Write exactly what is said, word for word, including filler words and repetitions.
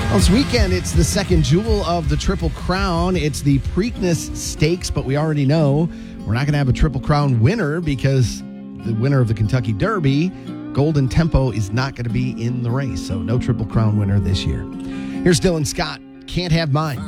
Well, this weekend, it's the second jewel of the Triple Crown. It's the Preakness Stakes, but we already know we're not going to have a Triple Crown winner because the winner of the Kentucky Derby, Golden Tempo, is not going to be in the race. So no Triple Crown winner this year. Here's Dylan Scott, Can't Have Mine.